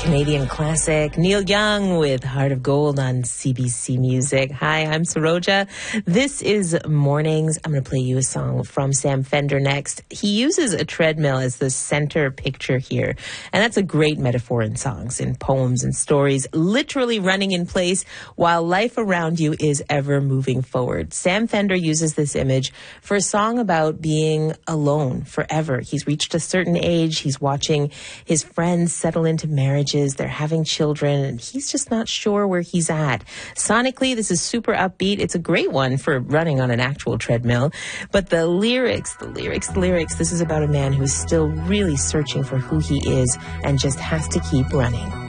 Canadian classic. Neil Young with Heart of Gold on CBC Music. Hi, I'm Saroja. This is Mornings. I'm going to play you a song from Sam Fender next. He uses a treadmill as the center picture here. And that's a great metaphor in songs, in poems and stories, literally running in place while life around you is ever moving forward. Sam Fender uses this image for a song about being alone forever. He's reached a certain age. He's watching his friends settle into marriages. They're having children, and he's just not sure where he's at. Sonically, this is super upbeat. It's a great one for running on an actual treadmill. But the lyrics, this is about a man who's still really searching for who he is and just has to keep running.